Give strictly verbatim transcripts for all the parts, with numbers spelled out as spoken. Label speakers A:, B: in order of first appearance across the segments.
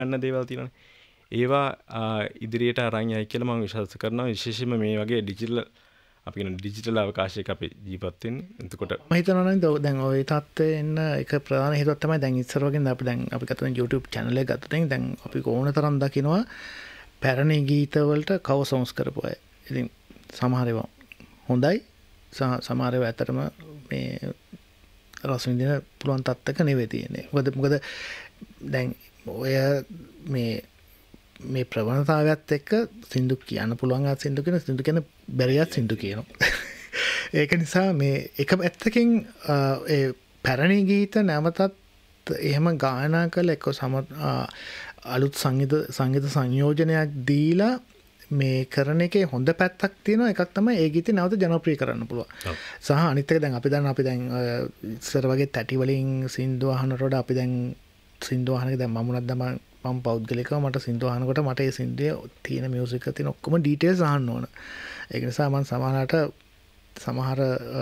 A: ගන්න දේවල් තියෙනවානේ. ඒවා ඉදිරියට අරන් යයි කියලා මම විශ්වාස කරනවා. විශේෂයෙන්ම මේ වගේ ඩිජිටල් අපි කියන ඩිජිටල් අවකාශයක අපි ජීවත් වෙන්නේ. එතකොට
B: මම හිතනවා නම් දැන් ওই තත්ත්වයේ එන්න එක ප්‍රධාන හේතුවක් තමයි දැන් ඉස්සර වගේ අපි දැන් අපි ගත්තොත් YouTube channel එක ගත්තොත් දැන් අපි ඕන තරම් දකිනවා පැරණි ගීත වලට කව songs කරපු අය. ඉතින් සමහර ඒවා හොඳයි සමහර ඒවා ඇත්තටම මේ රස විඳින පුළුවන් තත්ත්වක නෙවෙයි තියෙන්නේ. මොකද මොකද දැන් ඔය මේ මේ ප්‍රවණතාවයත් එක්ක සින්දු කියන්න පුළුවන් ආ සින්දු කියන සින්දු කියන බැරියත් සින්දු කියනවා. ඒක නිසා මේ එක පැත්තකින් ඒ පැරණි ගීත නැවතත් එහෙම ගායනා කළ එක්ක සම අලුත් සංගීත සංගීත සංයෝජනයක් දීලා මේ කරන එකේ හොඳ පැත්තක් තියෙනවා. එකක් තමයි ඒ ගීතේ නැවත ජනප්‍රිය කරන්න පුළුවන්. සහ අනිත් එක දැන් අපි දැන් අපි දැන් ඉස්සර වගේ තැටි වලින් සින්දු අහනට වඩා අපි දැන් සින්දු අහන එක දැන් මම උනත් දැන් මම පෞද්ගලිකව මට සින්දු අහනකොට මට ඒ සින්දුවේ තියෙන මියුසික් එකේ තියෙන ඔක්කොම ඩීටේල්ස් අහන්න ඕන. ඒක නිසා මම සමහරට සමහර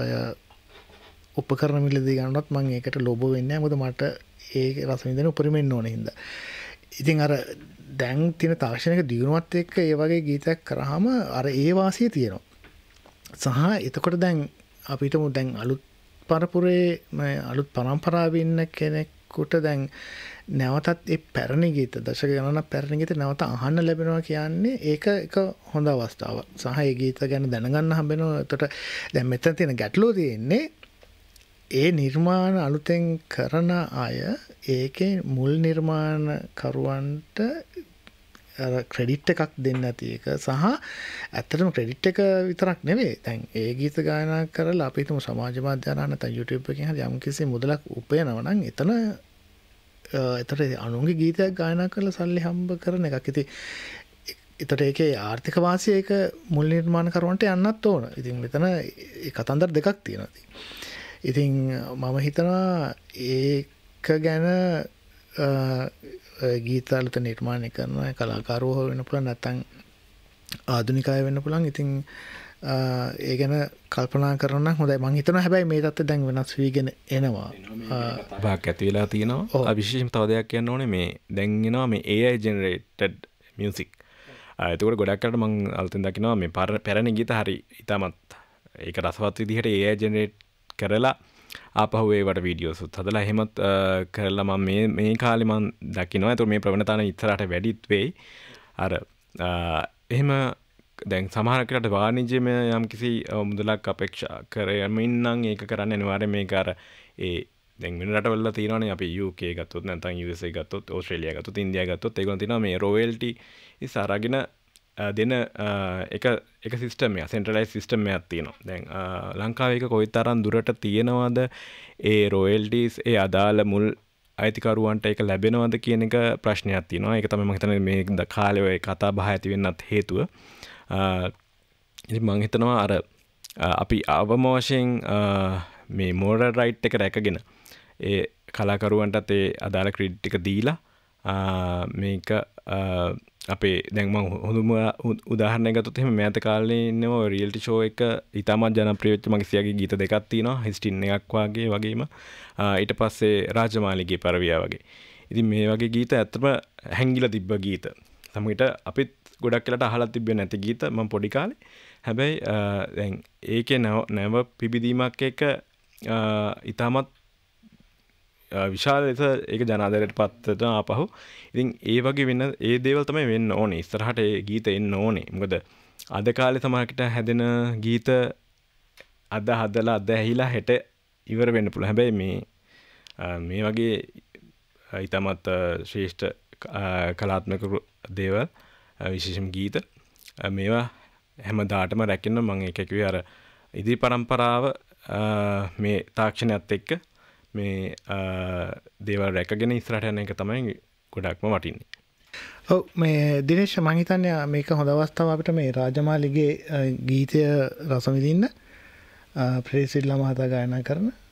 B: උපකරණ මිලදී ගන්නවත් මම ඒකට ලොබ වෙන්නේ නැහැ. මොකද මට ඒ රස විඳින උපරිමෙන්න ඕනේ හින්දා. ඉතින් අර දැන් තියෙන තාක්ෂණික දියුණුවත් එක්ක ඒ වගේ ගීතයක් කරාම අර ඒ වාසිය තියෙනවා. සහ එතකොට දැන් අපිටම දැන් අලුත් පරපුරේ අලුත් පරම්පරාවේ ඉන්න කෙනෙකුට දැන් නැවතත් ඒ පැරණි ගීත දශක ගණනක් පැරණි ගීත නැවත අහන්න ලැබෙනවා කියන්නේ ඒක එක හොඳ අවස්ථාවක්. සහ ඒ ගීත ගැන දැනගන්න හම්බෙනවා. එතකොට දැන් මෙතන තියෙන ගැටලුව තියෙන්නේ ඒ නිර්මාණ අලුතෙන් කරන අය ඒකේ මුල් නිර්මාණකරුවන්ට ක්‍රෙඩිට් එකක් දෙන්න නැති එක සහ ඇත්තටම ක්‍රෙඩිට් එක විතරක් නෙවෙයි. දැන් ඒ ගීත ගායනා කරලා අපි හිතමු සමාජ මාධ්‍ය අරන් නැත්නම් YouTube එකකින් හරි යම්කිසි මුදලක් උපයනවා නම් එතන එතට අනුන්ගේ ගීතයක් ගායනා කරලා සල්ලි හම්බ කරන එකක්. ඉතින් එතට ඒකේ ආර්ථික වාසිය ඒක මුල් නිර්මාණකරුවන්ට යන්නත් ඕන. ඉතින් මෙතන ඒ කතන්දර දෙකක් තියෙනවා. ඉතින් මම හිතනවා ඒක ගැන ගීත අලුත නිර්මාණය කරන කලාකරුවෝ වෙන්න පුළුවන් නැත්නම් ආධුනික අය වෙන්න පුළුවන්. ඉතින් ඒ ගැන කල්පනා කරන නම් හොඳයි. මම හිතනවා හැබැයි මේ තත්ත්වය දැන් වෙනස් වීගෙන එනවා.
A: භාග ඇති වෙලා තියෙනවා. විශේෂම තව දෙයක් කියන්න ඕනේ මේ දැන් එනවා මේ A I generated music. ඒකෝර ගොඩක් අයට මම අලුතෙන් දකිනවා මේ පැරණි ගීත හරි ඉතාමත් ඒක රසවත් විදිහට A I generate කරලා ආපහු ඒවට වීඩියෝස් උත් හදලා එහෙමත් කරලා මම මේ මේ කාලේ මම දකිනවා. ඒතකොට මේ ප්‍රවණතාවන ඉස්සරහට වැඩිත් වෙයි. අර එහෙම දැන් සමහර කෙනාට වාණිජ්‍යමය යම් කිසි මුදලක් අපේක්ෂා කරමින් නම් ඒක කරන්න අනිවාර්යයෙන් මේක අර ඒ දැන් වෙන රටවල තියෙනවානේ අපි U K ගත්තොත් නැත්නම් U S A ගත්තොත් ඕස්ට්‍රේලියා ගත්තොත් ඉන්දියා ගත්තොත් ඒගොල්ලෝ තියෙනවා මේ රොයල්ටි ඉස් අරගෙන දෙන එක එක සිස්ටම් එක සෙන්ට්‍රලයිස් සිස්ටම් එකක් තියෙනවා. දැන් ලංකාවේ එක කොයිතරම් දුරට තියෙනවද ඒ රොයල්ටිස් ඒ අදාළ මුල් අයිතිකරුවන්ට ඒක ලැබෙනවද කියන එක ප්‍රශ්නයක් තියෙනවා. ඒක තමයි මම හිතන්නේ මේ කාලේ ඔය කතා බහ ඇති වෙන්නත් හේතුව. ඉතින් මම හිතනවා අර අපි අවම වශයෙන් මේ මෝරල් රයිට් එක රැකගෙන ඒ කලාකරුවන්ටත් ඒ අදාළ ක්‍රෙඩිට් එක දීලා මේක අපේ දැන් මම හොඳම උදාහරණයක් ගත්තොත් එහෙම මෑත කාලේ ඉන්නව රියැලිටි ෂෝ එක ඉතාමත් ජනප්‍රිය වෙච්ච මගේ සියාගේ ගීත දෙකක් තියෙනවා. හිස්ටින් එකක් වගේ වගේම ඊට පස්සේ රාජමාලිගේ පරවියා වගේ. ඉතින් මේ වගේ ගීත ඇත්තම හැංගිලා තිබ්බ ගීත. සමහරවිට අපිත් ගොඩක් වෙලාට අහලා තිබ්බේ නැති ගීත මම පොඩි කාලේ. හැබැයි දැන් ඒකේ නැව පිබිදීමක් එක ඉතාමත් විශාල ලෙස ඒක ජනාදරයට පත් වෙන ආපහු. ඉතින් ඒ වගේ වෙන ඒ දේවල් තමයි වෙන්න ඕනේ. ඉස්සරහට ඒ ගීත එන්න ඕනේ. මොකද අද කාලේ සමහරකට හැදෙන ගීත අද හදලා අද ඇහිලා හෙට ඉවර වෙන්න පුළුවන්. හැබැයි මේ මේ වගේ ඊටමත් ශ්‍රේෂ්ඨ කලාත්මක දේවල් විශේෂම ගීත මේවා හැමදාටම රැකෙන්න මම ඒක කිව්වේ අර ඉදිරි පරම්පරාව මේ තාක්ෂණයත් එක්ක මේ දේවල් රැකගෙන ඉස්සරහට යන එක තමයි ගොඩක්ම වටින්නේ.
B: ඔව් මේ දිනේෂ් මම හිතන්නේ මේක හොඳ අවස්ථාවක් අපිට මේ රාජමාලිගේ ගීතය රස විඳින්න ප්‍රේසිල්ලා මහතා ගායනා කරන